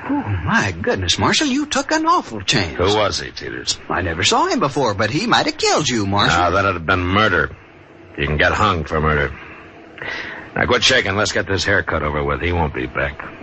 Oh, my goodness, Marshal, you took an awful chance. Who was he, Teeters? I never saw him before, but he might have killed you, Marshal. No, that'd have been murder. You can get hung for murder. Now, quit shaking. Let's get this haircut over with. He won't be back.